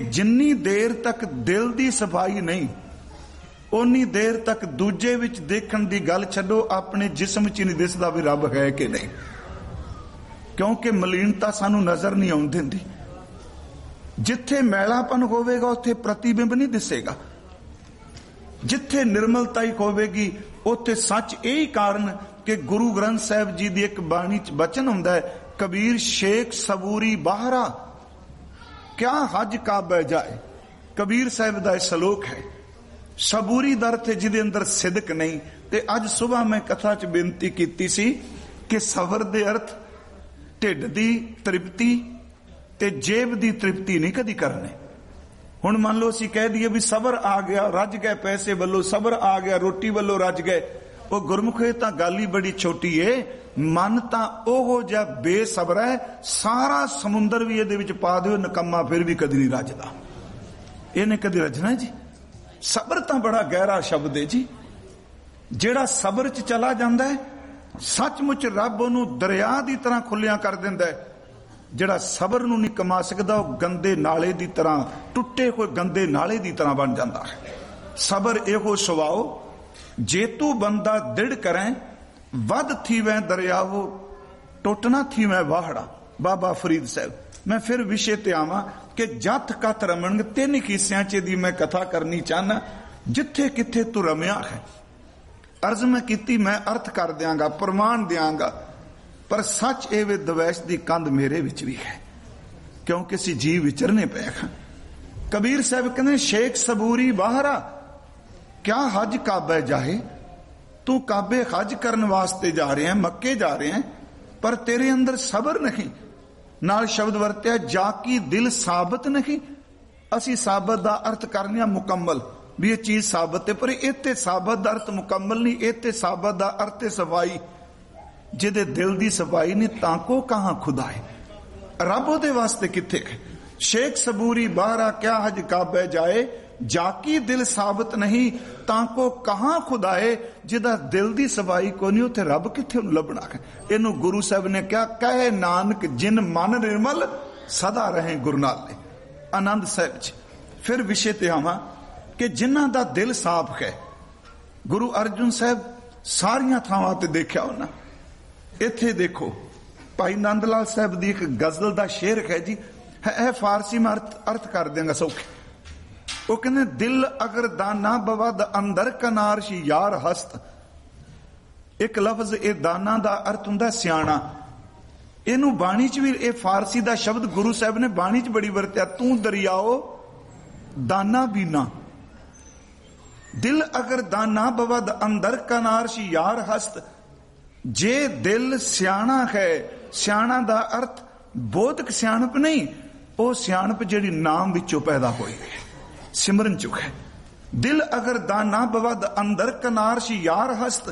जिन्नी देर तक दिल दी सफाई नहीं उन्नी देर तक दूजे विच देखण दी गल छड्डो, अपने जिस्म च नहीं दिसदा भी रब है कि नहीं, क्योंकि मलीनता सानू नजर नहीं आउण दिंदी। जिथे मैलापन होवेगा उत्थे प्रतिबिंब नहीं दिसेगा, जिथे निर्मलता ही होवेगी उत्थे सच। यही कारण कि गुरु ग्रंथ साहिब जी दी एक बाणी च बचन हुंदा है, कबीर शेख सबूरी बाहरा क्या हज काबे जाए। कबीर साहिब दा सलोक है। सबूरी दर थे जिहदे अंदर सिदक नहीं। ते अज सुबह मैं कथा च बेनती कीती सी कि सबर दे अर्थ ढिड दी तृप्ति ते जेब दी तृप्ति नहीं कदी करने। हुण मान लो असीं कह दईए भी सबर आ गया रज गए, पैसे वल्लों सबर आ गया, रोटी वल्लों रज गए। वो गुरमुखे तां गल ही बड़ी छोटी है। मन तां ओहो जिहा बेसबर है, सारा समुंदर भी इहदे विच पा दिओ निकम्मा फिर भी कदी नहीं रजदा। इहने कदी रजना जी? सबर तां बड़ा गहरा शब्द है जी। जिहड़ा सबर च चला जांदा है सचमुच रब उहनूं दरिया दी तरह खुलिया कर दिंदा है। जिहड़ा सबर नूं नहीं कमा सकदा वो गंदे नाले दी तरह, टुੱਟੇ होए गंदे नाले दी तरह बन जांदा है। सबर इहो सुवाओ जेतू बंदा दिड़ करें, वध थीवैं दरियावो टुੱਟਣਾ थीवैं वाहड़ा। बाबा फरीद साहब। मैं फिर विषय ते आवां कि जथ कथ रमण, तीन किस्सियां च दी मैं कथा करनी चाहना। जिथे किथे तू रमया है, अर्ज मैं कीती, मैं अर्थ कर दियांगा, प्रमाण दियांगा, पर सच ए वे दवैश दी कंध मेरे विच भी है, क्योंकि असीं जी विचरने पे हैं। कबीर साहब कहते शेख सबूरी बाहरा क्या हज काबे जाए। तू काबे हज करने वास्ते जा रहे हैं, मक्के जा रहे हैं, पर तेरे अंदर सबर नहीं। नाल शब्द वरत्या जाकी दिल साबित नहीं। असी साबित दा अर्थ करने मुकम्मल भी ये चीज साबित है, पर इत्थे साबित दा अर्थ मुकम्मल नहीं। इत्थे साबित दा अर्थ सफाई। जिदे दिल दी सफाई नहीं ताको कहां खुदा है, रब ओदे वास्ते किथे है। शेख सबूरी बाहरा क्या हज काबे जाए, जाकी दिल साबित नहीं ताको कहां खुदा है। जिदा दिल दी सफाई को नहीं उथे रब किथे लभना है। इनू गुरु साहब ने क्या कहे, नानक जिन मन निर्मल सदा रहे गुरु नाले। आनंद साहब जी। फिर विषय ते आवां कि जिन्हां दा दिल साफ है, गुरु अर्जुन साहब सारियां थावां ते देखिया उन्हां। इत्थे देखो भाई नंद लाल साहब दी एक गजल दा शेर है जी, है फारसी में अर्थ कर देंगे सौखे। वो कहते दिल अगर दाना बवद अंदर कनारश यार हस्त। एक लफ्ज ए दाना दा अर्थ हुंदा सियाणा। इनू बाणी च भी ए फारसी दा शब्द गुरु साहब ने बाणी च बड़ी वरत्या, तू दरियाओ दाना बीना। दिल अगर दाना बवद अंदर कनारश यार हस्त। जे दिल सियाणा है, सियाणा दा अर्थ बोधक सियाणप नहीं, वो सियाणप जिहड़ी नाम विचों पैदा होई है, सिमरन चुक है। दिल अगर दाना बवद अंदर कनारश यार हस्त।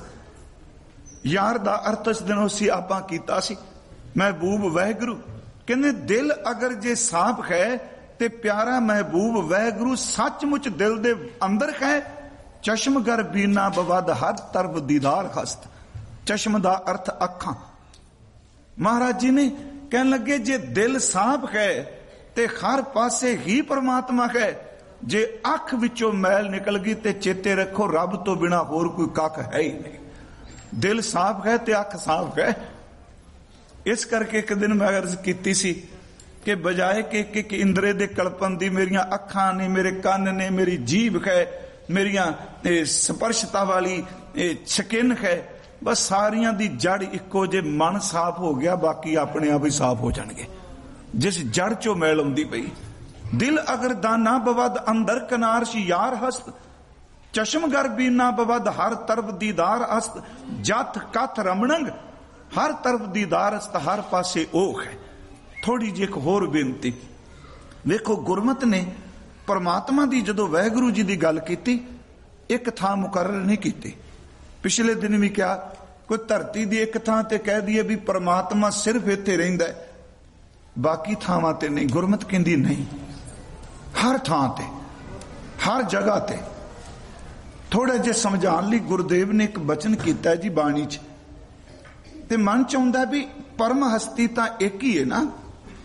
यार दा अर्थ इस दिन उसी आपां कीता सी, महबूब वहगुरु। कहने दिल अगर जे साफ है ते प्यारा महबूब वहगुरु सचमुच दिल दे अंदर है। चश्मगर बीना बवद हर तरफ दीदार हस्त। चश्म दा अर्थ अखां। महाराज जी ने कहने लगे जे दिल साफ है ते हर पासे ही परमात्मा है। जे अख विचों मैल निकल गई ते चेते रखो रब तो बिना होर कोई कख है ही नहीं। दिल साफ है ते अख साफ है। इस करके एक दिन मैं अर्ज कीती सी कि बजाए कि एक इंद्रे दे कल्पन दी मेरियां अखां ने, मेरे कान ने, मेरी जीभ है, मेरियां स्पर्शता वाली शकिन है, बस सारियां दी जड़ इको जे मन साफ हो गया बाकी अपने आप ही साफ हो जाएंगे। जिस जड़ चो मैल आउंदी पई। दिल अगर दाना बवद अंदर कनारश यार हस्त। चश्मगर बीना बवद हर तरफ दीदार हस्त। जथ कथ रमणंग हर तरफ दीदार हस्त, हर पासे ओख है। थोड़ी जी एक होर बेनती वेखो, गुरमत ने परमात्मा दी जदों वाहिगुरू जी दी गल कीती एक थां मुकर्रर नहीं कीती। पिछले दिन भी क्या कोई धरती दी एक थां ते कह दिए भी परमात्मा सिर्फ इत्थे रहिंदा है, बाकी थावां ते नहीं। गुरमत कहंदी नहीं, हर थां ते, हर जगह ते। थोड़ा जे समझाने लई गुरुदेव ने एक बचन कीता है जी बाणी च, ते मन च आउंदा भी परम हस्ती तां एक ही है ना।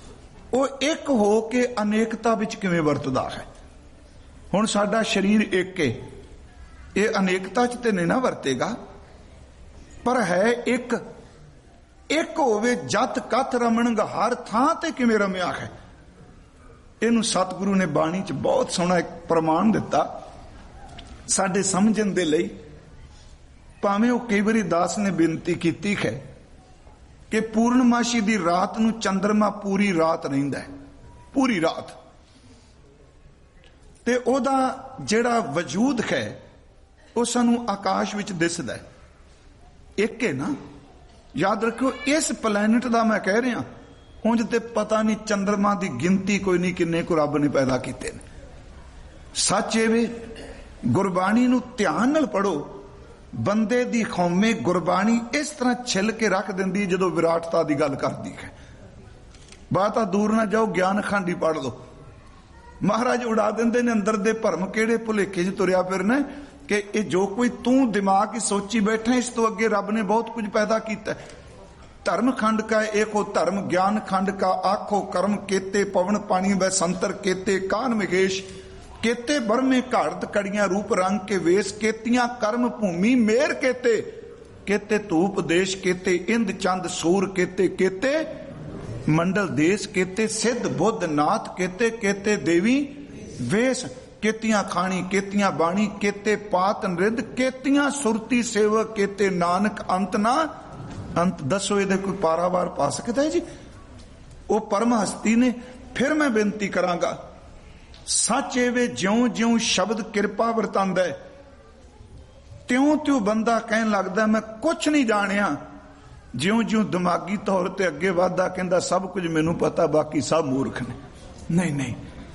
ਉਹ ਇੱਕ ਹੋ ਕੇ ਅਨੇਕਤਾ ਵਿੱਚ ਕਿਵੇਂ ਵਰਤਦਾ ਹੈ। ਹੁਣ ਸਾਡਾ ਸਰੀਰ ਇੱਕ ਹੈ, ਇਹ ਅਨੇਕਤਾ 'ਚ ਤੇ ਨਹੀਂ ਨਾ ਵਰਤੇਗਾ, ਪਰ ਹੈ ਇੱਕ। ਇੱਕ ਹੋਵੇ ਜਤ ਕਥ ਰਮਣਗਾ, ਹਰ ਥਾਂ ਤੇ ਕਿਵੇਂ ਰਮਿਆ ਹੈ। ਇਹਨੂੰ ਸਤਿਗੁਰੂ ਨੇ ਬਾਣੀ 'ਚ ਬਹੁਤ ਸੋਹਣਾ ਇੱਕ ਪ੍ਰਮਾਣ ਦਿੱਤਾ ਸਾਡੇ ਸਮਝਣ ਦੇ ਲਈ। ਭਾਵੇਂ ਉਹ ਕਈ ਵਾਰੀ ਦਾਸ ਨੇ ਬੇਨਤੀ ਕੀਤੀ ਹੈ ਕਿ ਪੂਰਨਮਾਸ਼ੀ ਦੀ ਰਾਤ ਨੂੰ ਚੰਦਰਮਾ ਪੂਰੀ ਰਾਤ ਰਹਿੰਦਾ ਹੈ, ਪੂਰੀ ਰਾਤ, ਤੇ ਉਹਦਾ ਜਿਹੜਾ ਵਜੂਦ ਹੈ ਉਹ ਸਾਨੂੰ ਆਕਾਸ਼ ਵਿੱਚ ਦਿਸਦਾ ਹੈ। ਇੱਕ ਹੈ ਨਾ, ਯਾਦ ਰੱਖੋ। ਇਸ ਪਲੈਨਟ ਦਾ ਮੈਂ ਕਹਿ ਰਿਹਾ, ਉਂਝ ਤੇ ਪਤਾ ਨਹੀਂ ਚੰਦਰਮਾ ਦੀ ਗਿਣਤੀ ਕੋਈ ਨਹੀਂ, ਕਿੰਨੇ ਕੁ ਰੱਬ ਨੇ ਪੈਦਾ ਕੀਤੇ ਨੇ। ਸੱਚ ਇਹ ਵੇ, ਗੁਰਬਾਣੀ ਨੂੰ ਧਿਆਨ ਨਾਲ ਪੜੋ। ਬੰਦੇ ਦੀ ਕੌਮੇ ਗੁਰਬਾਣੀ ਇਸ ਤਰ੍ਹਾਂ ਛਿੱਲ ਕੇ ਰੱਖ ਦਿੰਦੀ ਜਦੋਂ ਵਿਰਾਟਤਾ ਦੀ ਗੱਲ ਕਰਦੀ ਹੈ। ਬਾਤਾਂ ਦੂਰ ਨਾ ਜਾਓ, ਗਿਆਨ ਖੰਡ ਹੀ ਪੜ ਲਓ। ਮਹਾਰਾਜ ਉਡਾ ਦਿੰਦੇ ਨੇ ਅੰਦਰ ਦੇ ਭਰਮ ਕਿਹੜੇ ਭੁਲੇਖੇ 'ਚ ਤੁਰਿਆ ਫਿਰਨਾ ਕਿ ਇਹ ਜੋ ਕੋਈ ਤੂੰ ਦਿਮਾਗ 'ਚ ਸੋਚੀ ਬੈਠਾ, ਇਸ ਤੋਂ ਅੱਗੇ ਰੱਬ ਨੇ ਬਹੁਤ ਕੁਝ ਪੈਦਾ ਕੀਤਾ। ਧਰਮ ਖੰਡ ਕਾ ਏਕੋ ਧਰਮ, ਗਿਆਨ ਖੰਡ ਕਾ ਆਖੋ ਕਰਮ, केते पवन पानी वै संतर, केते कान महेश, केते बरमे घाड़त कड़ियां रूप रंग के वेश, केतियां कर्म भूमि मेर, केते केते धूप देश, केते इंद चंद सूर, केते केते मंडल देश, केते सिद्ध बुद्ध नाथ, केते केते देवी वेश, केतियां खानी केतियां बाणी, केते पात नृद, केतियां सुरती सेवक, केते नानक अंत ना अंत। दसो ਇਹਦੇ ਕੋਈ ਪਾਰਾਵਾਰ ਪਾ ਸਕਦਾ ਹੈ ਜੀ? ਉਹ ਪਰਮ ਹਸਤੀ ਨੇ। ਫਿਰ ਮੈਂ ਬੇਨਤੀ ਕਰਾਂਗਾ, ਸੱਚ ਐਵੇਂ ਜਿਉਂ ਜਿਉਂ ਸ਼ਬਦ ਕਿਰਪਾ ਵਰਤਾਂਦਾ ਹੈ, ਤਿਉਂ ਤਿਉਂ ਬੰਦਾ ਕਹਿਣ ਲੱਗਦਾ ਮੈਂ ਕੁਛ ਨਹੀਂ ਜਾਣਿਆ। ਜਿਉਂ ਜਿਉਂ ਦਿਮਾਗੀ ਤੌਰ ਤੇ ਅੱਗੇ ਵੱਧਦਾ ਕਹਿੰਦਾ ਸਭ ਕੁਝ ਮੈਨੂੰ ਪਤਾ, ਬਾਕੀ ਸਭ ਮੂਰਖ ਨੇ। ਨਹੀਂ ਨਹੀਂ,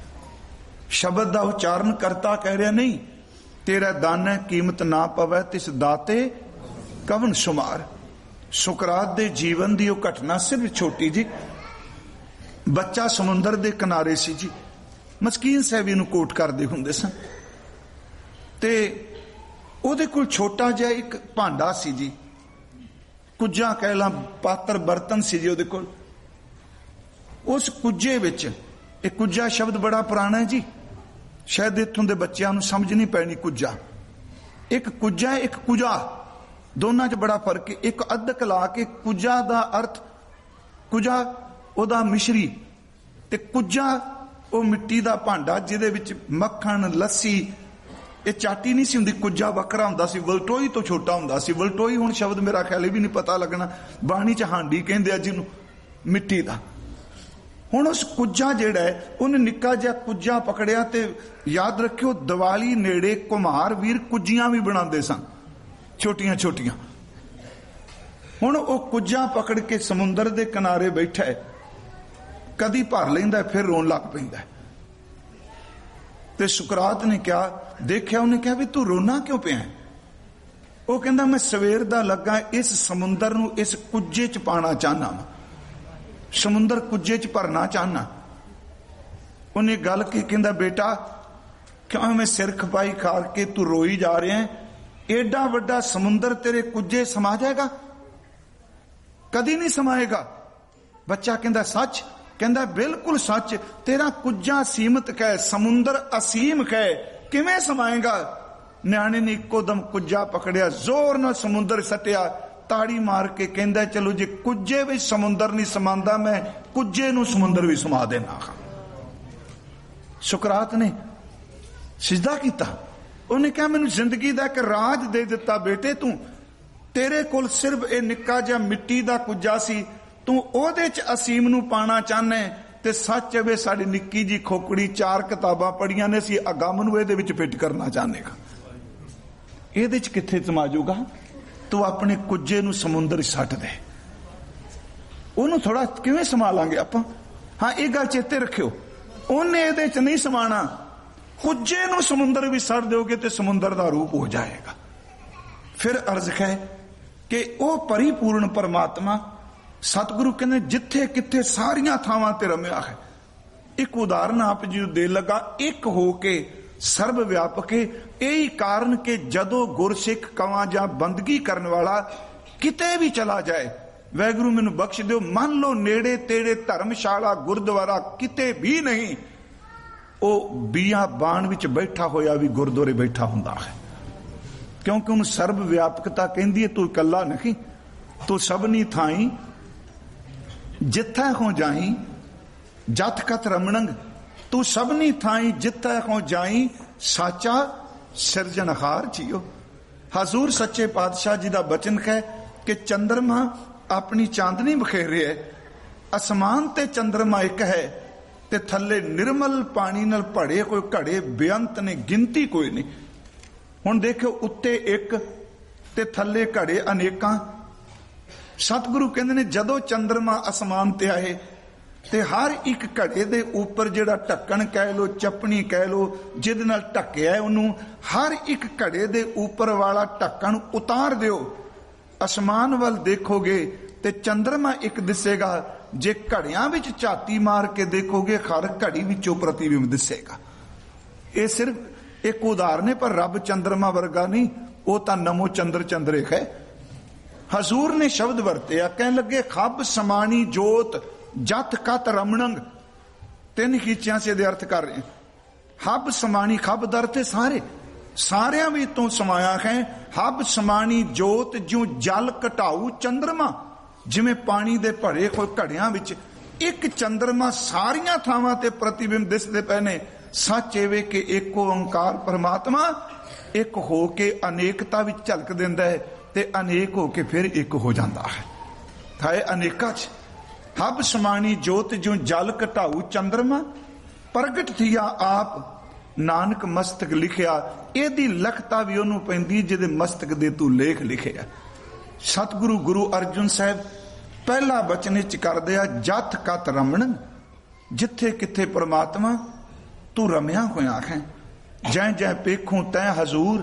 ਸ਼ਬਦ ਦਾ ਉਚਾਰਨ ਕਰਤਾ ਕਹਿ ਰਿਹਾ ਨਹੀਂ, ਤੇਰਾ ਦਾਨਾ ਕੀਮਤ ਨਾ ਪਵੇ ਤਿਸ ਦਾਤੇ ਕਵਨ ਸੁਮਾਰ। ਸੁਕਰਾਤ ਦੇ ਜੀਵਨ ਦੀ ਉਹ ਘਟਨਾ ਸਿਰਫ ਛੋਟੀ ਜੀ। ਬੱਚਾ ਸਮੁੰਦਰ ਦੇ ਕਿਨਾਰੇ ਸੀ ਜੀ, ਮਸਕੀਨ ਸਾਹਿਬ ਨੂੰ ਕੋਟ ਕਰਦੇ ਹੁੰਦੇ ਸਨ, ਤੇ ਉਹਦੇ ਕੋਲ ਛੋਟਾ ਜਿਹਾ ਇੱਕ ਭਾਂਡਾ ਸੀ ਜੀ, ਕੁੱਜਾ ਕਹਿ ਲਾਂ, ਪਾਤਰ ਬਰਤਨ ਸੀ ਜੀ ਉਹਦੇ ਕੋਲ। ਉਸ ਕੁੱਜੇ ਵਿੱਚ, ਇਹ ਕੁੱਜਾ ਸ਼ਬਦ ਬੜਾ ਪੁਰਾਣਾ ਹੈ ਜੀ, ਸ਼ਾਇਦ ਇੱਥੋਂ ਦੇ ਬੱਚਿਆਂ ਨੂੰ ਸਮਝ ਨਹੀਂ ਪੈਣੀ। ਕੁੱਜਾ, ਇੱਕ ਕੁੱਜਾ, ਇੱਕ ਕੁਜਾ, ਦੋਨਾਂ 'ਚ ਬੜਾ ਫਰਕ ਹੈ। ਇੱਕ ਅੱਧਕ ਲਾ ਕੇ ਕੁਜਾ ਦਾ ਅਰਥ, ਕੁਜਾ ਉਹਦਾ ਮਿਸ਼ਰੀ, ਤੇ ਕੁਜਾ ਉਹ ਮਿੱਟੀ ਦਾ ਭਾਂਡਾ ਜਿਹਦੇ ਵਿੱਚ ਮੱਖਣ ਲੱਸੀ, ਇਹ ਚਾਟੀ ਨਹੀਂ ਸੀ ਹੁੰਦੀ। ਕੁਜਾ ਵੱਖਰਾ ਹੁੰਦਾ ਸੀ, ਵਲਟੋਈ ਤੋਂ ਛੋਟਾ ਹੁੰਦਾ ਸੀ। ਵਲਟੋਈ ਹੁਣ ਸ਼ਬਦ ਮੇਰਾ ਖਿਆਲ ਇਹ ਵੀ ਨਹੀਂ ਪਤਾ ਲੱਗਣਾ, ਬਾਣੀ 'ਚ ਹਾਂਡੀ ਕਹਿੰਦੇ ਆ ਜਿਹਨੂੰ, ਮਿੱਟੀ ਦਾ। ਹੁਣ ਉਸ ਕੁਜਾ ਜਿਹੜਾ ਹੈ, ਉਹਨੇ ਨਿੱਕਾ ਜਿਹਾ ਕੁਜਾ ਪਕੜਿਆ, ਤੇ ਯਾਦ ਰੱਖਿਓ ਦੀਵਾਲੀ ਨੇੜੇ ਕੁਮਹਾਰ ਵੀਰ ਕੁੱਜੀਆਂ ਵੀ ਬਣਾਉਂਦੇ ਸਨ, ਛੋਟੀਆਂ ਛੋਟੀਆਂ। ਹੁਣ ਉਹ ਕੁੱਜਾ ਪਕੜ ਕੇ ਸਮੁੰਦਰ ਦੇ ਕਿਨਾਰੇ ਬੈਠਾ ਹੈ, ਕਦੀ ਭਰ ਲੈਂਦਾ ਫਿਰ ਰੋਣ ਲੱਗ ਪੈਂਦਾ। ਤੇ ਸੁਕਰਾਤ ਨੇ ਕਿਹਾ, ਦੇਖਿਆ, ਉਹਨੇ ਕਿਹਾ ਵੀ ਤੂੰ ਰੋਣਾ ਕਿਉਂ ਪਿਆ? ਉਹ ਕਹਿੰਦਾ ਮੈਂ ਸਵੇਰ ਦਾ ਲੱਗਾ ਇਸ ਸਮੁੰਦਰ ਨੂੰ ਇਸ ਕੁੱਜੇ 'ਚ ਪਾਣਾ ਚਾਹਨਾ, ਸਮੁੰਦਰ ਕੁੱਜੇ 'ਚ ਭਰਨਾ ਚਾਹਨਾ। ਉਹਨੇ ਗੱਲ ਕੀ, ਕਹਿੰਦਾ ਬੇਟਾ ਕਿਉਂ ਮੈਂ ਸਿਰ ਖਪਾਈ ਖਾ ਕੇ ਤੂੰ ਰੋਈ ਜਾ ਰਿਹਾ? ਏਡਾ ਵੱਡਾ ਸਮੁੰਦਰ ਤੇਰੇ ਕੁੱਜੇ ਸਮਾ ਜਾਏਗਾ? ਕਦੀ ਨਹੀਂ ਸਮਾਏਗਾ। ਬੱਚਾ ਕਹਿੰਦਾ ਸੱਚ? ਕਹਿੰਦਾ ਬਿਲਕੁਲ ਸੱਚ। ਤੇਰਾ ਕੁੱਜਾ ਸੀਮਤ ਹੈ, ਸਮੁੰਦਰ ਅਸੀਮ ਹੈ, ਕਿਵੇਂ ਸਮਾਏਗਾ? ਨਿਆਣੇ ਨੇ ਇੱਕੋ ਦਮ ਕੁੱਜਾ ਪਕੜਿਆ, ਜ਼ੋਰ ਨਾਲ ਸਮੁੰਦਰ ਸੱਟਿਆ, ਤਾੜੀ ਮਾਰ ਕੇ ਕਹਿੰਦਾ ਚਲੋ ਜੇ ਕੁੱਜੇ ਵਿੱਚ ਸਮੁੰਦਰ ਨਹੀਂ ਸਮਾਂਦਾ, ਮੈਂ ਕੁੱਜੇ ਨੂੰ ਸਮੁੰਦਰ ਵੀ ਸਮਾ ਦੇਣਾ। ਸੁਕਰਾਤ ਨੇ ਸਿਜਦਾ ਕੀਤਾ। ਉਹਨੇ ਕਿਹਾ ਮੈਨੂੰ ਜ਼ਿੰਦਗੀ ਦਾ ਇੱਕ ਰਾਜ ਦੇ ਦਿੱਤਾ ਬੇਟੇ ਤੂੰ। ਤੇਰੇ ਕੋਲ ਸਿਰਫ ਇਹ ਨਿੱਕਾ ਜਿਹਾ ਮਿੱਟੀ ਦਾ ਕੁੱਜਾ ਸੀ, ਤੂੰ ਉਹਦੇ 'ਚ ਅਸੀਮ ਨੂੰ ਪਾਣਾ ਚਾਹੁੰਦਾ। ਤੇ ਸੱਚ ਵੇ ਸਾਡੀ ਨਿੱਕੀ ਜੀ ਖੋਕੜੀ 4 ਕਿਤਾਬਾਂ ਪੜੀਆਂ ਨੇ, ਅਸੀਂ ਅਗੰਮ ਨੂੰ ਇਹਦੇ ਵਿੱਚ ਫਿੱਟ ਕਰਨਾ ਚਾਹੁੰਦੇ ਹਾਂ। ਇਹਦੇ 'ਚ ਕਿੱਥੇ ਸਮਾ ਜਾਊਗਾ? ਤੂੰ ਆਪਣੇ ਕੁੱਜੇ ਨੂੰ ਸਮੁੰਦਰ 'ਚ ਸੱਟ ਦੇ, ਉਹਨੂੰ ਥੋੜਾ ਕਿਵੇਂ ਸੰਭਾਲਾਂਗੇ ਆਪਾਂ? ਹਾਂ, ਇਹ ਗੱਲ ਚੇਤੇ ਰੱਖਿਓ, ਉਹਨੇ ਇਹਦੇ 'ਚ ਨਹੀਂ ਸਮਾਣਾ। ਕੁੱਜੇ ਨੂੰ ਸਮੁੰਦਰ ਵੀ ਸੱਟ ਦਿਓਗੇ ਤੇ ਸਮੁੰਦਰ ਦਾ ਰੂਪ ਹੋ ਜਾਏਗਾ। ਫਿਰ ਅਰਜ਼ ਹੈ ਕਿ ਉਹ ਪਰਿਪੂਰਨ ਪਰਮਾਤਮਾ ਸਤਿਗੁਰੂ ਕਹਿੰਦੇ ਜਿੱਥੇ ਕਿੱਥੇ ਸਾਰੀਆਂ ਥਾਵਾਂ ਤੇ ਰਮਿਆ ਹੈ। ਇੱਕ ਉਦਾਹਰਨ ਆਪ ਜੀ ਨੂੰ ਦੇ ਲਗਾ, ਇੱਕ ਹੋ ਕੇ ਸਰਬ ਵਿਆਪਕ ਹੈ। ਇਹੀ ਕਾਰਨ ਕਿ ਜਦੋਂ ਗੁਰਸਿੱਖ ਕਵਾਂ ਜਾਂ ਬੰਦਗੀ ਕਰਨ ਵਾਲਾ ਕਿਤੇ ਵੀ ਚਲਾ ਜਾਏ, ਵਾਹਿਗੁਰੂ ਮੈਨੂੰ ਬਖਸ਼ ਦਿਓ। ਮੰਨ ਲਓ ਨੇੜੇ ਤੇੜੇ ਧਰਮਸ਼ਾਲਾ ਗੁਰਦੁਆਰਾ ਕਿਤੇ ਵੀ ਨਹੀਂ, ਉਹ ਬੀਆਂ ਬਾਣ ਵਿੱਚ ਬੈਠਾ ਹੋਇਆ ਵੀ ਗੁਰਦੁਆਰੇ ਬੈਠਾ ਹੁੰਦਾ ਹੈ, ਕਿਉਂਕਿ ਉਹਨੂੰ ਸਰਬ ਵਿਆਪਕਤਾ ਕਹਿੰਦੀ ਹੈ। ਤੂੰ ਇਕੱਲਾ ਨਹੀਂ, ਤੂੰ ਸਭਨੀ ਥਾਈ ਜਿੱਥੈ ਹੋ ਜਾਈ ਜਥ ਕਥ ਰਮਣੰਗ, ਤੂੰ ਸਭਨੀ ਥਾਈ ਜਿੱਥੈ ਹੋ ਜਾਈ ਸਾਚਾ ਸਿਰਜਣਹਾਰ ਜੀਓ। ਹਜ਼ੂਰ ਸੱਚੇ ਪਾਤਸ਼ਾਹ ਜੀ ਦਾ ਬਚਨ ਹੈ ਕਿ ਚੰਦਰਮਾ ਆਪਣੀ ਚਾਂਦਨੀ ਬਖੇਰ ਰਿਹਾ ਹੈ, ਅਸਮਾਨ ਤੇ ਚੰਦਰਮਾ ਇੱਕ ਹੈ ਤੇ ਥੱਲੇ ਨਿਰਮਲ ਪਾਣੀ ਨਾਲ ਭੜੇ ਕੋਈ ਘੜੇ ਬੇਅੰਤ ਨੇ, ਗਿਣਤੀ ਕੋਈ ਨਹੀਂ। ਹੁਣ ਦੇਖੋ, ਉੱਤੇ ਇੱਕ ਤੇ ਥੱਲੇ ਘੜੇ ਅਨੇਕਾਂ। ਸਤਿਗੁਰੂ ਕਹਿੰਦੇ ਨੇ ਜਦੋਂ ਚੰਦਰਮਾ ਅਸਮਾਨ ਤੇ ਆਏ ਤੇ ਹਰ ਇੱਕ ਘੜੇ ਦੇ ਉੱਪਰ ਜਿਹੜਾ ਢੱਕਣ ਕਹਿ ਲੋ, ਚੱਪਣੀ ਕਹਿ ਲੋ, ਜਿਹਦੇ ਨਾਲ ਢੱਕਿਆ ਉਹਨੂੰ, ਹਰ ਇੱਕ ਘੜੇ ਦੇ ਉੱਪਰ ਵਾਲਾ ਢੱਕਣ ਉਤਾਰ ਦਿਓ। ਅਸਮਾਨ ਵੱਲ ਦੇਖੋਗੇ ਤੇ ਚੰਦਰਮਾ ਇੱਕ ਦਿਸੇਗਾ। ਜੇ ਘੜਿਆਂ ਵਿੱਚ ਝਾਤੀ ਮਾਰ ਕੇ ਦੇਖੋਗੇ ਹਰ ਘੜੀ ਵਿੱਚੋਂ ਪ੍ਰਤੀਬਿੰਬ ਦਿਸੇਗਾ। ਇਹ ਸਿਰਫ ਇੱਕ ਉਦਾਹਰਨ ਹੈ, ਪਰ ਰੱਬ ਚੰਦਰਮਾ ਵਰਗਾ ਨਹੀਂ, ਉਹ ਤਾਂ ਨਮੋ ਚੰਦਰ ਚੰਦਰੇਖ ਹੈ। ਹਜ਼ੂਰ ਨੇ ਸ਼ਬਦ ਵਰਤਿਆ, ਕਹਿਣ ਲੱਗੇ ਖੱਬ ਸਮਾਣੀ ਜੋਤ ਜਥ ਕਤ ਰਮਣੰਗ। ਤਿੰਨ ਖੀਚਿਆਂ ਸੇ ਦੇ ਅਰਥ ਕਰ ਰਹੇ। ਹੱਬ ਸਮਾਣੀ, ਖੱਬ ਦਰ ਤੇ ਸਾਰੇ, ਸਾਰਿਆਂ ਵਿੱਚ ਤੋਂ ਸਮਾਇਆ ਹੈ। ਹੱਬ ਸਮਾਣੀ ਜੋਤ ਜਿਉ ਜਲ ਘਟਾਊ ਚੰਦਰਮਾ, ਜਿਵੇਂ ਪਾਣੀ ਦੇ ਭਰੇ ਕੋਈ ਘੜਿਆਂ ਵਿੱਚ ਇੱਕ ਚੰਦਰਮਾ ਸਾਰੀਆਂ ਥਾਵਾਂ ਤੇ ਪ੍ਰਤੀਬਿੰਬ ਦਿਸਦੇ ਪਏ ਨੇ। ਸੱਚ ਇਹ ਵੇ ਕਿ ਇੱਕ ਓੰਕਾਰ ਪਰਮਾਤਮਾ ਇੱਕ ਹੋ ਕੇ ਅਨੇਕਤਾ ਵਿੱਚ ਝਲਕ ਦਿੰਦਾ ਹੈ ਤੇ ਅਨੇਕ ਹੋ ਕੇ ਫਿਰ ਇੱਕ ਹੋ ਜਾਂਦਾ ਹੈ। ਥਾਏ ਅਨੇਕਾਂ ਚ ਹੱਬ ਸਮਾਣੀ ਜੋਤ ਜਿਉ ਜਲ ਘਟਾਊ ਚੰਦਰਮਾ, ਪ੍ਰਗਟ ਥੀਆ ਆਪ ਨਾਨਕ ਮਸਤਕ ਲਿਖਿਆ। ਇਹਦੀ ਲਖਤਾ ਵੀ ਉਹਨੂੰ ਪੈਂਦੀ ਜਿਹਦੇ ਮਸਤਕ ਦੇ ਤੂੰ ਲੇਖ ਲਿਖਿਆ। ਸਤਿਗੁਰੂ ਗੁਰੂ ਅਰਜਨ ਸਾਹਿਬ ਪਹਿਲਾ ਬਚਨ ਚ ਕਰਦੇ ਆ ਜਥ ਕਤ ਰਮਣ, ਜਿੱਥੇ ਕਿੱਥੇ ਪ੍ਰਮਾਤਮਾ ਤੂੰ ਰਮਿਆ ਹੋਇਆ ਹੈ। ਜੈ ਜੈ ਪੇਖੂ ਤੈ ਹਜ਼ੂਰ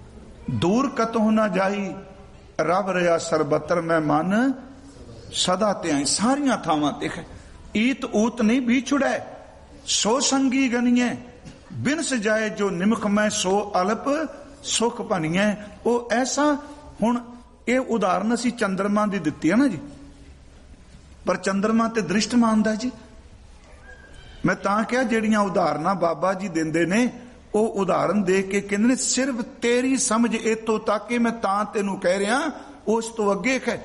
ਦੂਰ ਕਤਹੁ ਨਾ ਜਾਈ, ਰਬ ਰਿਆ ਸਰਬਤਰ ਮੈਂ ਮਨ ਸਦਾ ਧਿਆਈ। ਸਾਰੀਆਂ ਥਾਵਾਂ ਤੇ ਹੈ। ਈਤ ਊਤ ਨਹੀਂ ਵਿਛੜੈ ਸੋ ਸੰਗੀ ਗਨੀਐ, ਬਿਨ ਸਜਾਏ ਜੋ ਨਿਮਖ ਮੈਂ ਸੋ ਅਲਪ ਸੁਖ ਭਨੀਐ। ਉਹ ਐਸਾ, ਹੁਣ ਇਹ ਉਦਾਹਰਨ ਅਸੀਂ ਚੰਦਰਮਾ ਦੀ ਦਿੱਤੀ ਹੈ ਨਾ ਜੀ, ਪਰ ਚੰਦਰਮਾ ਤੇ ਦ੍ਰਿਸ਼ਟਮਾਨ ਦਾ ਜੀ। ਮੈਂ ਤਾਂ ਕਿਹਾ ਜਿਹੜੀਆਂ ਉਦਾਹਰਨਾਂ ਬਾਬਾ ਜੀ ਦਿੰਦੇ ਨੇ ਉਹ ਉਦਾਹਰਨ ਦੇ ਕੇ ਕਹਿੰਦੇ ਨੇ ਸਿਰਫ ਤੇਰੀ ਸਮਝ ਇੱਥੋਂ ਤੱਕ ਹੀ, ਮੈਂ ਤਾਂ ਤੈਨੂੰ ਕਹਿ ਰਿਹਾ, ਉਸ ਤੋਂ ਅੱਗੇ ਹੈ।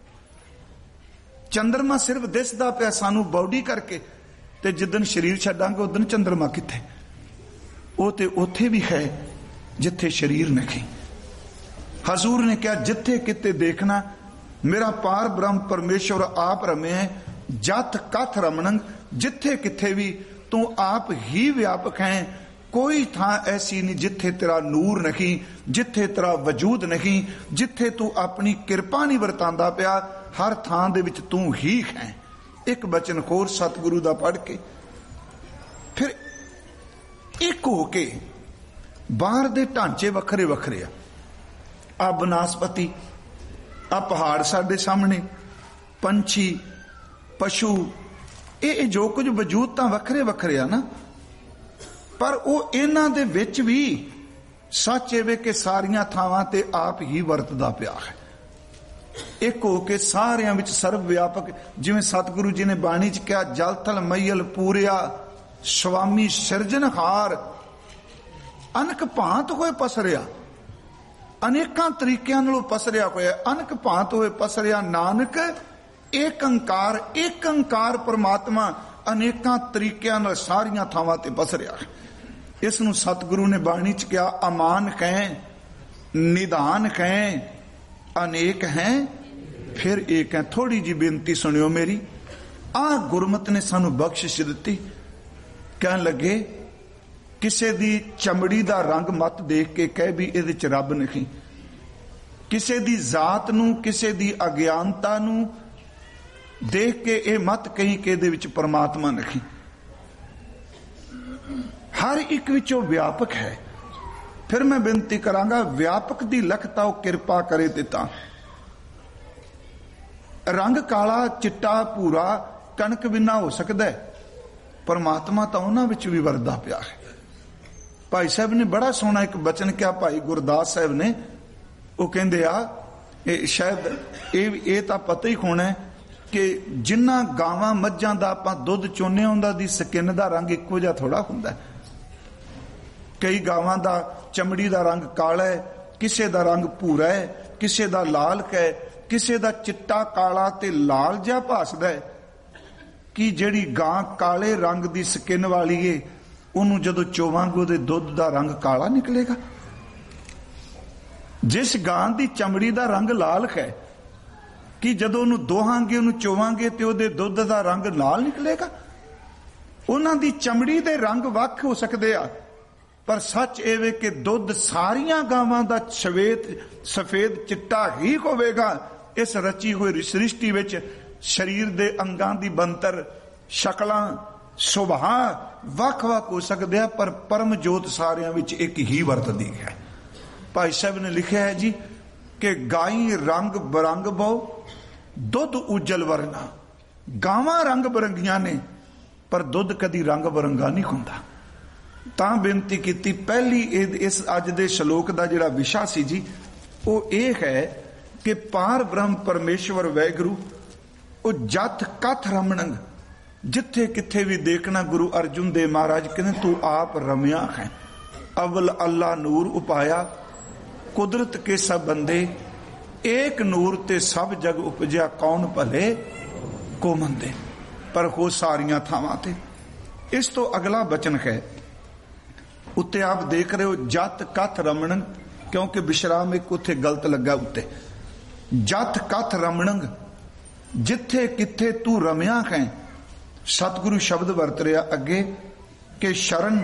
ਚੰਦਰਮਾ ਸਿਰਫ ਦਿਸਦਾ ਪਿਆ ਸਾਨੂੰ ਬਾਡੀ ਕਰਕੇ, ਤੇ ਜਿੱਦਣ ਸਰੀਰ ਛੱਡਾਂਗੇ ਉਦਣ ਚੰਦਰਮਾ ਕਿੱਥੇ? ਉਹ ਤੇ ਉੱਥੇ ਵੀ ਹੈ ਜਿੱਥੇ ਸਰੀਰ ਨਹੀਂ। ਹਜ਼ੂਰ ਨੇ ਕਿਹਾ ਜਿੱਥੇ ਕਿਤੇ ਦੇਖਣਾ ਮੇਰਾ ਪਾਰ ਬ੍ਰਹਮ ਪਰਮੇਸ਼ਵਰ ਆਪ ਰਮੇ, ਜਥ ਕਥ ਰਮਣੰਗ, ਜਿੱਥੇ ਕਿਥੇ ਵੀ ਤੂੰ ਆਪ ਹੀ ਵਿਆਪਕ ਹੈ। ਕੋਈ ਥਾਂ ਐਸੀ ਨਹੀਂ ਜਿੱਥੇ ਤੇਰਾ ਨੂਰ ਨਹੀਂ, ਜਿੱਥੇ ਤੇਰਾ ਵਜੂਦ ਨਹੀਂ, ਜਿੱਥੇ ਤੂੰ ਆਪਣੀ ਕਿਰਪਾ ਨਹੀਂ ਵਰਤਾਂਦਾ ਪਿਆ। ਹਰ ਥਾਂ ਦੇ ਵਿੱਚ ਤੂੰ ਹੀ ਹੈ। ਇੱਕ ਬਚਨ ਹੋਰ ਸਤਿਗੁਰੂ ਦਾ ਪੜ੍ਹ ਕੇ ਫਿਰ ਇੱਕ ਹੋ ਕੇ ਬਾਹਰ ਦੇ ਢਾਂਚੇ ਵੱਖਰੇ ਵੱਖਰੇ ਆ ਬਨਸਪਤੀ, ਆ ਪਹਾੜ ਸਾਡੇ ਸਾਹਮਣੇ, ਪੰਛੀ, ਪਸ਼ੂ, ਇਹ ਜੋ ਕੁਝ ਵਜੂਦ ਤਾਂ ਵੱਖਰੇ ਵੱਖਰੇ ਆ ਨਾ, ਪਰ ਉਹ ਇਹਨਾਂ ਦੇ ਵਿੱਚ ਵੀ ਸੱਚ ਇਹ ਵੇ ਕਿ ਸਾਰੀਆਂ ਥਾਵਾਂ ਤੇ ਆਪ ਹੀ ਵਰਤਦਾ ਪਿਆ ਹੈ। ਇੱਕ ਹੋ ਕੇ ਸਾਰਿਆਂ ਵਿੱਚ ਸਰਵ ਵਿਆਪਕ, ਜਿਵੇਂ ਸਤਿਗੁਰੂ ਜੀ ਨੇ ਬਾਣੀ ਚ ਕਿਹਾ ਜਲ ਥਲ ਮਈਲ ਪੂਰਿਆ ਸੁਆਮੀ ਸਿਰਜਣਹਾਰ, ਅਨਕ ਭਾਂਤ ਹੋਏ ਪਸਰਿਆ, ਅਨੇਕਾਂ ਤਰੀਕਿਆਂ ਨਾਲੋਂ ਪਸਰਿਆ ਹੋਇਆ, ਅਨਕ ਭਾਂਤ ਹੋਏ ਪਸਰਿਆ ਨਾਨਕ ਏਕ ਓੰਕਾਰ। ਏਕ ਓੰਕਾਰ ਪਰਮਾਤਮਾ ਅਨੇਕਾਂ ਤਰੀਕਿਆਂ ਨਾਲ ਸਾਰੀਆਂ ਥਾਵਾਂ ਤੇ ਪਸਰਿਆ। ਇਸ ਨੂੰ ਸਤਿਗੁਰੂ ਨੇ ਬਾਣੀ ਚ ਕਿਹਾ ਅਮਾਨ ਕਹਿ ਨਿਧਾਨ ਕਹਿ ਅਨੇਕ ਹੈ ਫਿਰ ਏਕ ਹੈ। ਥੋੜੀ ਜੀ ਬੇਨਤੀ ਸੁਣਿਓ ਮੇਰੀ, ਆਹ ਗੁਰਮਤਿ ਨੇ ਸਾਨੂੰ ਬਖਸ਼ਿਸ਼ ਦਿੱਤੀ। ਕਹਿਣ ਲੱਗੇ ਕਿਸੇ ਦੀ ਚਮੜੀ ਦਾ ਰੰਗ ਮਤ ਦੇਖ ਕੇ ਕਹਿ ਵੀ ਇਹਦੇ ਚ ਰੱਬ ਨਹੀਂ, ਕਿਸੇ ਦੀ ਜ਼ਾਤ ਨੂੰ, ਕਿਸੇ ਦੀ ਅਗਿਆਨਤਾ ਨੂੰ ਦੇਖ ਕੇ ਇਹ ਮਤ ਕਹੀ ਕਿ ਇਹਦੇ ਵਿੱਚ ਪਰਮਾਤਮਾ ਨਹੀਂ। ਹਰ ਇੱਕ ਵਿੱਚੋਂ ਵਿਆਪਕ ਹੈ। ਫਿਰ ਮੈਂ ਬੇਨਤੀ ਕਰਾਂਗਾ ਵਿਆਪਕ ਦੀ ਲਖਤਾ ਉਹ ਕਿਰਪਾ ਕਰੇ ਤੇ ਤਾਂ। ਰੰਗ ਕਾਲਾ, ਚਿੱਟਾ, ਭੂਰਾ, ਕਣਕ ਬਿਨਾ ਹੋ ਸਕਦਾ ਹੈ, ਪਰਮਾਤਮਾ ਤਾਂ ਉਹਨਾਂ ਵਿੱਚ ਵੀ ਵਰਦਾ ਪਿਆ ਹੈ। ਭਾਈ ਸਾਹਿਬ ਨੇ ਬੜਾ ਸੋਹਣਾ ਇੱਕ ਬਚਨ ਕਿਹਾ, ਭਾਈ ਗੁਰਦਾਸ ਸਾਹਿਬ ਨੇ, ਉਹ ਕਹਿੰਦੇ ਆ शायद ये तो पता ही होना है कि जिन्ना गावां मੱਝਾਂ ਦਾ ਆਪਾਂ ਦੁੱਧ ਚੋਨੇ ਉਹਨਾਂ ਦੀ ਸਕਿਨ ਦਾ ਰੰਗ ਇੱਕੋ ਜਿਹਾ ਥੋੜਾ ਹੁੰਦਾ। ਕਈ ਗਾਵਾਂ ਦਾ ਚਮੜੀ ਦਾ ਰੰਗ ਕਾਲਾ ਹੈ, ਕਿਸੇ ਦਾ ਰੰਗ ਭੂਰਾ ਹੈ, ਕਿਸੇ ਦਾ ਲਾਲ ਹੈ, ਕਿਸੇ ਦਾ ਚਿੱਟਾ ਕਾਲਾ ਤੇ ਲਾਲ ਜਿਹਾ ਭਾਸਦਾ ਹੈ। ਕਿ ਜਿਹੜੀ ਗਾਂ ਕਾਲੇ ਰੰਗ ਦੀ ਸਕਿਨ ਵਾਲੀ ਏ ਉਹਨੂੰ ਜਦੋਂ ਚੋਵਾਂਗੇ ਉਹਦੇ ਦੁੱਧ ਦਾ ਰੰਗ ਕਾਲਾ ਨਿਕਲੇਗਾ। ਜਿਸ ਗਾਂ ਦੀ ਚਮੜੀ ਦਾ ਰੰਗ ਲਾਲ ਹੈ ਕਿ ਜਦੋਂ ਉਹਨੂੰ ਦੋਹਾਂਗੇ ਉਹਨੂੰ ਚੋਵਾਂਗੇ ਤੇ ਉਹਦੇ ਦੁੱਧ ਦਾ ਰੰਗ ਲਾਲ ਨਿਕਲੇਗਾ। ਉਹਨਾਂ ਦੀ ਚਮੜੀ ਦੇ ਰੰਗ ਵੱਖ ਹੋ ਸਕਦੇ ਆ, ਪਰ ਸੱਚ ਇਹ ਵੇ ਕਿ ਦੁੱਧ ਸਾਰੀਆਂ ਗਾਵਾਂ ਦਾ ਸਫੇਦ ਚਿੱਟਾ ਹੀ ਹੋਵੇਗਾ। ਇਸ ਰਚੀ ਹੋਈ ਸ੍ਰਿਸ਼ਟੀ ਵਿੱਚ ਸਰੀਰ ਦੇ ਅੰਗਾਂ ਦੀ ਬਣਤਰ, ਸ਼ਕਲਾਂ, ਸੁਭਾਅ ਵੱਖ-ਵੱਖ ਹੋ ਸਕਦੇ ਆ, ਪਰ ਪਰਮ ਜੋਤ ਸਾਰਿਆਂ ਵਿੱਚ ਇੱਕ ਹੀ ਵਰਤਦੀ ਹੈ। ਭਾਈ ਸਾਹਿਬ ਨੇ ਲਿਖਿਆ ਹੈ ਜੀ ਕਿ ਗਾਈ ਰੰਗ ਬਰੰਗ ਬਹੁ ਦੁੱਧ ਉਜਲ ਵਰਨਾ। ਗਾਵਾਂ ਰੰਗ ਬਰੰਗੀਆਂ ਨੇ ਪਰ ਦੁੱਧ ਕਦੀ ਰੰਗ ਬਰੰਗਾ ਨਹੀਂ ਹੁੰਦਾ। ਤਾਂ ਬੇਨਤੀ ਕੀਤੀ ਪਹਿਲੀ ਇਸ ਅੱਜ ਦੇ ਸ਼ਲੋਕ ਦਾ ਜਿਹੜਾ ਵਿਸ਼ਾ ਸੀ ਜੀ ਉਹ ਇਹ ਹੈ ਕਿ ਪਾਰ ਬ੍ਰਹਮ ਪਰਮੇਸ਼ਵਰ ਵੈਗੁਰੂ ਉਹ ਜਥ ਕਥ ਰਮਣੰਗ। ਜਿੱਥੇ ਕਿੱਥੇ ਵੀ ਦੇਖਣਾ ਗੁਰੂ ਅਰਜੁਨ ਦੇਵ ਮਹਾਰਾਜ ਕਹਿੰਦੇ ਤੂੰ ਆਪ ਰਮਿਆ ਹੈ। ਅਵਲ ਅੱਲਾ ਨੂਰ ਉਪਾਇਆ ਕੁਦਰਤ ਕੇ ਸਭ ਬੰਦੇ, ਏਕ ਨੂਰ ਤੇ ਸਭ ਜਗ ਉਪਜਿਆ ਕੌਣ ਭਲੇ ਕੋ ਮੰਦੇ। ਪਰ ਹੋ ਸਾਰੀਆਂ ਥਾਵਾਂ ਤੇ। ਇਸ ਤੋਂ ਅਗਲਾ ਬਚਨ ਹੈ ਉੱਤੇ ਆਪ ਦੇਖ ਰਹੇ ਹੋ ਜਤ ਕਥ ਰਮਣੰਗ, ਕਿਉਂਕਿ ਵਿਸ਼ਰਾਮ ਇੱਕ ਉੱਥੇ ਗਲਤ ਲੱਗਾ ਉੱਤੇ। ਜਤ ਕਥ ਰਮਣੰਗ, ਜਿੱਥੇ ਕਿੱਥੇ ਤੂੰ ਰਮਿਆ ਹੈ। ਸਤਿਗੁਰੂ ਸ਼ਬਦ ਵਰਤ ਰਿਹਾ ਅੱਗੇ ਕਿ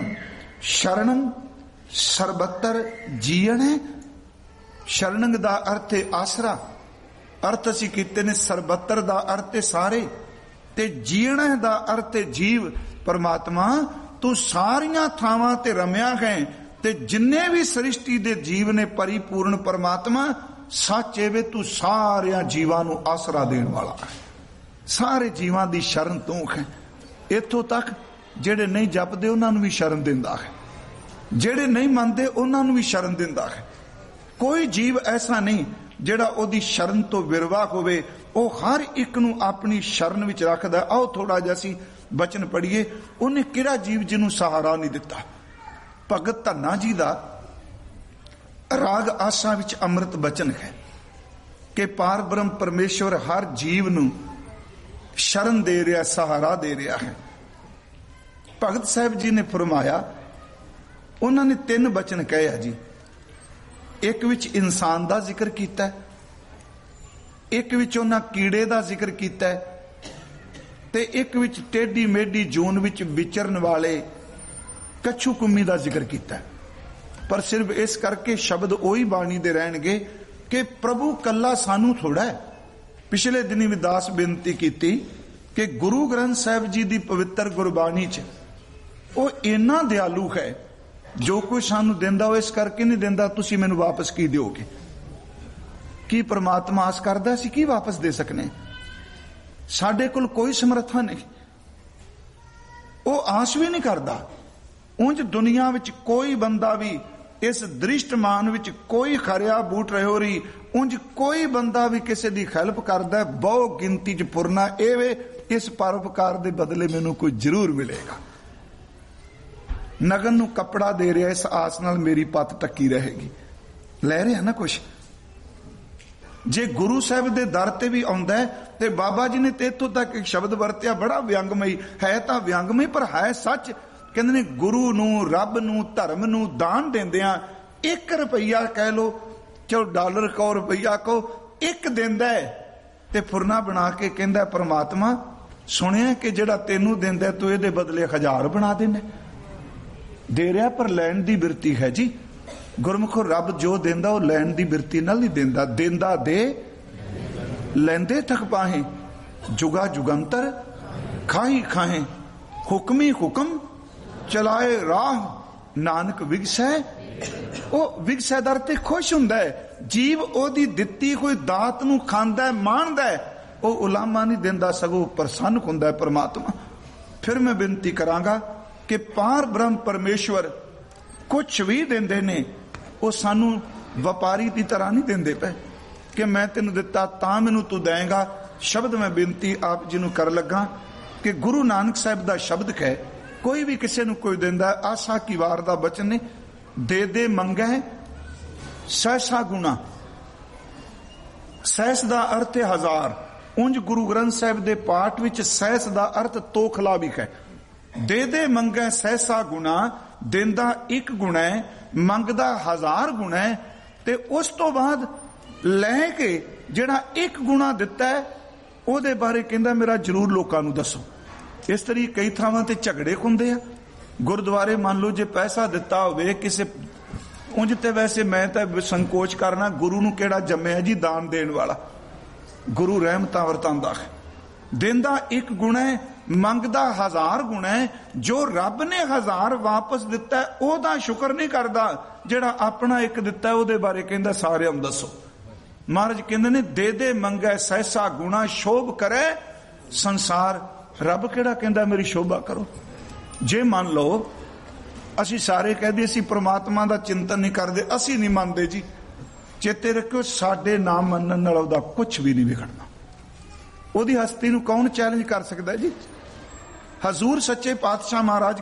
ਸ਼ਰਣੰ ਸਰਬੱਤਰ ਜੀਣ ਹੈ। ਸ਼ਰਣੰਗ ਦਾ ਅਰਥ ਹੈ ਆਸਰਾ। ਅਰਥ ਅਸੀਂ ਕੀਤੇ ਨੇ ਸਰਬੱਤਰ ਦਾ ਅਰਥ ਹੈ ਸਾਰੇ, ਤੇ ਜੀਣਾ ਦਾ ਅਰਥ ਹੈ ਜੀਵ। ਪਰਮਾਤਮਾ ਤੂੰ ਸਾਰੀਆਂ ਥਾਵਾਂ ਤੇ ਰਮਿਆ ਹੈ ਤੇ ਜਿੰਨੇ ਵੀ ਸ੍ਰਿਸ਼ਟੀ ਦੇ ਜੀਵ ਨੇ ਪਰਿਪੂਰਨ ਪਰਮਾਤਮਾ ਸੱਚ ਏ ਵੇ ਤੂੰ ਸਾਰਿਆਂ ਜੀਵਾਂ ਨੂੰ ਆਸਰਾ ਦੇਣ ਵਾਲਾ ਹੈ। ਸਾਰੇ ਜੀਵਾਂ ਦੀ ਸ਼ਰਨ ਤੂੰ ਹੈ। ਇੱਥੋਂ ਤੱਕ ਜਿਹੜੇ ਨਹੀਂ ਜਪਦੇ ਉਹਨਾਂ ਨੂੰ ਵੀ ਸ਼ਰਨ ਦਿੰਦਾ ਹੈ, ਜਿਹੜੇ ਨਹੀਂ ਮੰਨਦੇ ਉਹਨਾਂ ਨੂੰ ਵੀ ਸ਼ਰਨ ਦਿੰਦਾ ਹੈ। ਕੋਈ ਜੀਵ ਐਸਾ ਨਹੀਂ ਜਿਹੜਾ ਉਹਦੀ ਸ਼ਰਨ ਤੋਂ ਵਿਰਵਾ ਹੋਵੇ। ਉਹ ਹਰ ਇੱਕ ਨੂੰ ਆਪਣੀ ਸ਼ਰਨ ਵਿੱਚ ਰੱਖਦਾ। ਆਓ ਥੋੜਾ ਜਿਹਾ ਅਸੀਂ ਬਚਨ ਪੜ੍ਹੀਏ। ਉਹਨੇ ਕਿਹੜਾ ਜੀਵ ਜਿਹਨੂੰ ਸਹਾਰਾ ਨਹੀਂ ਦਿੱਤਾ। ਭਗਤ ਧੰਨਾ ਜੀ ਦਾ ਰਾਗ ਆਸਾ ਵਿੱਚ ਅੰਮ੍ਰਿਤ ਬਚਨ ਹੈ ਕਿ ਪਾਰ ਬ੍ਰਹਮ ਪਰਮੇਸ਼ਵਰ ਹਰ ਜੀਵ ਨੂੰ ਸ਼ਰਨ ਦੇ ਰਿਹਾ, ਸਹਾਰਾ ਦੇ ਰਿਹਾ ਹੈ। ਭਗਤ ਸਾਹਿਬ ਜੀ ਨੇ ਫਰਮਾਇਆ, ਉਹਨਾਂ ਨੇ 3 ਬਚਨ ਕਹੇ ਆ ਜੀ। ਇੱਕ ਵਿੱਚ ਇਨਸਾਨ ਦਾ ਜ਼ਿਕਰ ਕੀਤਾ, ਇੱਕ ਵਿੱਚ ਉਹਨਾਂ ਕੀੜੇ ਦਾ ਜ਼ਿਕਰ ਕੀਤਾ ਤੇ ਇੱਕ ਵਿੱਚ ਟੇਢੀ ਮੇਢੀ ਜੂਨ ਵਿੱਚ ਵਿਚਰਨ ਵਾਲੇ ਕੱਛੂ ਕੁੰਮੀ ਦਾ ਜ਼ਿਕਰ ਕੀਤਾ। ਪਰ ਸਿਰਫ ਇਸ ਕਰਕੇ ਸ਼ਬਦ ਉਹੀ ਬਾਣੀ ਦੇ ਰਹਿਣਗੇ ਕਿ ਪ੍ਰਭੂ ਕੱਲਾ ਸਾਨੂੰ ਥੋੜਾ ਹੈ। ਪਿਛਲੇ ਦਿਨੀ ਵਿਦਾਸ ਬੇਨਤੀ ਕੀਤੀ ਕਿ ਗੁਰੂ ਗ੍ਰੰਥ ਸਾਹਿਬ ਜੀ ਦੀ ਪਵਿੱਤਰ ਗੁਰਬਾਣੀ 'ਚ ਉਹ ਇੰਨਾ ਦਿਆਲੂ ਹੈ, ਜੋ ਕੋਈ ਸਾਨੂੰ ਦਿੰਦਾ ਉਹ ਇਸ ਕਰਕੇ ਨਹੀਂ ਦਿੰਦਾ ਤੁਸੀਂ ਮੈਨੂੰ ਵਾਪਸ ਕੀ ਦਿਓਗੇ। ਕੀ ਪਰਮਾਤਮਾ ਆਸ ਕਰਦਾ ਸੀ ਕੀ ਵਾਪਸ ਦੇ ਸਕਨੇ? ਸਾਡੇ ਕੋਲ ਕੋਈ ਸਮਰੱਥਾ ਨਹੀਂ। ਉਹ ਆਸ ਵੀ ਨਹੀਂ ਕਰਦਾ। ਉਂਝ ਦੁਨੀਆ ਵਿੱਚ ਕੋਈ ਬੰਦਾ ਵੀ ਇਸ ਦ੍ਰਿਸ਼ਟਮਾਨ ਵਿੱਚ ਕੋਈ ਖਰਿਆ ਬੂਟ ਰਹੋ ਰਹੀ, ਉਂਝ ਕੋਈ ਬੰਦਾ ਵੀ ਕਿਸੇ ਦੀ ਹੈਲਪ ਕਰਦਾ ਬਹੁ ਗਿਣਤੀ 'ਚ ਪੁਰਨਾ ਇਹ ਵੇ ਇਸ ਪਰਉਪਕਾਰ ਦੇ ਬਦਲੇ ਮੈਨੂੰ ਕੋਈ ਜ਼ਰੂਰ ਮਿਲੇਗਾ। ਨਗਨ ਨੂੰ ਕੱਪੜਾ ਦੇ ਰਿਹਾ ਇਸ ਆਸ ਨਾਲ ਮੇਰੀ ਪੱਤ ਟੱਕੀ ਰਹੇਗੀ। ਲੈ ਰਿਹਾ ਨਾ ਕੁਛ। ਜੇ ਗੁਰੂ ਸਾਹਿਬ ਦੇ ਦਰ ਤੇ ਵੀ ਆਉਂਦਾ ਤੇ ਬਾਬਾ ਜੀ ਨੇ ਤੇ ਇੱਥੋਂ ਤੱਕ ਇੱਕ ਸ਼ਬਦ ਵਰਤਿਆ ਬੜਾ ਵਿਅੰਗਮਈ ਹੈ, ਤਾਂ ਵਿਅੰਗਮਈ ਪਰ ਹੈ ਸੱਚ। ਕਹਿੰਦੇ ਨੇ ਗੁਰੂ ਨੂੰ, ਰੱਬ ਨੂੰ, ਧਰਮ ਨੂੰ ਦਾਨ ਦਿੰਦਿਆਂ 1 ਰੁਪਈਆ ਕਹਿ ਲੋ, ਚਲੋ ਡਾਲਰ ਕਹੋ, ਰੁਪਈਆ ਕਹੋ, ਇੱਕ ਦਿੰਦਾ ਤੇ ਫੁਰਨਾ ਬਣਾ ਕੇ ਕਹਿੰਦਾ ਪਰਮਾਤਮਾ ਸੁਣਿਆ ਕਿ ਜਿਹੜਾ ਤੈਨੂੰ ਦਿੰਦਾ ਤੂੰ ਇਹਦੇ ਬਦਲੇ 1000 ਬਣਾ ਦੇਣਾ। ਦੇ ਰਿਹਾ ਪਰ ਲੈਣ ਦੀ ਬਿਰਤੀ ਹੈ ਜੀ। ਗੁਰਮੁਖੋ ਰੱਬ ਜੋ ਦਿੰਦਾ ਉਹ ਲੈਣ ਦੀ ਬਿਰਤੀ ਨਾਲ ਨਹੀਂ ਦਿੰਦਾ। ਦਿੰਦਾ ਦੇ ਲੈਂਦੇ ਥਕ ਪਾਹੇ, ਜੁਗਾ ਜੁਗੰਤਰ ਖਾਹੀ ਖਾਹੇ, ਹੁਕਮੀ ਹੁਕਮ ਚਲਾਏ ਰਾਹ ਨਾਨਕ ਵਿਗਸੈ। ਉਹ ਵਿਗਸੈ ਦਰ ਤੇ ਖੁਸ਼ ਹੁੰਦਾ ਹੈ। ਜੀਵ ਉਹਦੀ ਦਿੱਤੀ ਕੋਈ ਦਾਤ ਨੂੰ ਖਾਂਦਾ ਮਾਣਦਾ। ਉਹ ਉਲਾਮਾ ਨਹੀਂ ਦਿੰਦਾ, ਸਗੋਂ ਪ੍ਰਸੰਨ ਹੁੰਦਾ ਪਰਮਾਤਮਾ। ਫਿਰ ਮੈਂ ਬੇਨਤੀ ਕਰਾਂਗਾ ਕਿ ਪਾਰ ਬ੍ਰਹਮ ਪਰਮੇਸ਼ਵਰ ਕੁਛ ਵੀ ਦਿੰਦੇ ਨੇ ਉਹ ਸਾਨੂੰ ਵਪਾਰੀ ਦੀ ਤਰ੍ਹਾਂ ਨਹੀਂ ਦਿੰਦੇ ਪਏ। ਕਿ ਮੈਂ ਤੈਨੂੰ ਦਿੱਤਾ ਤਾਂ ਮੈਨੂੰ ਤੂੰ ਦੇਂਗਾ। ਸ਼ਬਦ ਮੈਂ ਬੇਨਤੀ ਆਪ ਜੀ ਨੂੰ ਕਰ ਲੱਗਾ ਕਿ ਗੁਰੂ ਨਾਨਕ ਸਾਹਿਬ ਦਾ ਸ਼ਬਦ ਹੈ, ਕੋਈ ਵੀ ਕਿਸੇ ਨੂੰ ਕੋਈ ਦਿੰਦਾ, ਆਸਾ ਕੀ ਵਾਰ ਦਾ ਬਚਨ ਨੇ, ਦੇ ਦੇ ਮੰਗੈ ਸਹਿਸਾ ਗੁਣਾ। ਸਹਿਸ ਦਾ ਅਰਥ ਹੈ ਹਜ਼ਾਰ। ਉਂਝ ਗੁਰੂ ਗ੍ਰੰਥ ਸਾਹਿਬ ਦੇ ਪਾਠ ਵਿੱਚ ਸਹਿਸ ਦਾ ਅਰਥ ਤੋਖਲਾ ਵੀ ਹੈ। ਦੇ ਦੇ ਮੰਗੈ ਸਹਿਸਾ ਗੁਣਾ, ਦਿੰਦਾ ਇੱਕ ਗੁਣਾ ਹੈ, ਮੰਗਦਾ ਹਜ਼ਾਰ ਗੁਣਾ ਹੈ। ਤੇ ਉਸ ਤੋਂ ਬਾਅਦ ਲੈ ਕੇ ਜਿਹੜਾ ਇੱਕ ਗੁਣਾ ਦਿੱਤਾ ਹੈ ਉਹਦੇ ਬਾਰੇ ਕਹਿੰਦਾ ਮੇਰਾ ਜ਼ਰੂਰ ਲੋਕਾਂ ਨੂੰ ਦੱਸੋ। ਇਸ ਤਰੀਕੇ ਕਈ ਥਾਵਾਂ ਤੇ ਝਗੜੇ ਹੁੰਦੇ ਆ। ਗੁਰਦੁਆਰੇ ਮੰਨ ਲਓ ਜੇ ਪੈਸਾ ਦਿੱਤਾ ਹੋਵੇ ਕਿਸੇ, ਉਂਝ ਤੇ ਵੈਸੇ ਮੈਂ ਤਾਂ ਸੰਕੋਚ ਕਰਨਾ, ਗੁਰੂ ਨੂੰ ਕਿਹੜਾ ਜੰਮਿਆ ਜੀ ਦਾਨ ਦੇਣ ਵਾਲਾ। ਗੁਰੂ ਰਹਿਮਤਾਂ ਵਰਤਾਂਦਾ ਹੈ। ਦਿੰਦਾ ਇੱਕ ਗੁਣਾ ਹੈ, ਮੰਗਦਾ ਹਜ਼ਾਰ ਗੁਣਾ ਹੈ। ਜੋ ਰੱਬ ਨੇ ਹਜ਼ਾਰ ਵਾਪਸ ਦਿੱਤਾ ਉਹਦਾ ਸ਼ੁਕਰ ਨਹੀਂ ਕਰਦਾ, ਜਿਹੜਾ ਆਪਣਾ ਇੱਕ ਦਿੱਤਾ ਉਹਦੇ ਬਾਰੇ ਕਹਿੰਦਾ ਸਾਰਿਆਂ ਨੂੰ ਦੱਸੋ। ਮਹਾਰਾਜ ਕਹਿੰਦੇ ਨੇ ਦੇ ਦੇ ਮੰਗੈ ਸਹਿਸਾ ਗੁਣਾ, ਸ਼ੋਭ ਕਰੇ ਸੰਸਾਰ। ਰੱਬ ਕਿਹੜਾ ਕਹਿੰਦਾ ਮੇਰੀ ਸ਼ੋਭਾ ਕਰੋ। ਜੇ ਮੰਨ ਲਓ ਅਸੀਂ ਸਾਰੇ ਕਹਦੇ ਅਸੀਂ ਪ੍ਰਮਾਤਮਾ ਦਾ ਚਿੰਤਨ ਨਹੀਂ ਕਰਦੇ, ਅਸੀਂ ਨਹੀਂ ਮੰਨਦੇ ਜੀ, ਚੇਤੇ ਰੱਖਿਓ ਸਾਡੇ ਨਾ ਮੰਨਣ ਨਾਲ ਉਹਦਾ ਕੁਝ ਵੀ ਨਹੀਂ ਵਿਗੜਨਾ। ਉਹਦੀ ਹਸਤੀ ਨੂੰ ਕੌਣ ਚੈਲੰਜ ਕਰ ਸਕਦਾ ਜੀ? ਹਜ਼ੂਰ ਸੱਚੇ ਪਾਤਸ਼ਾਹ ਮਹਾਰਾਜ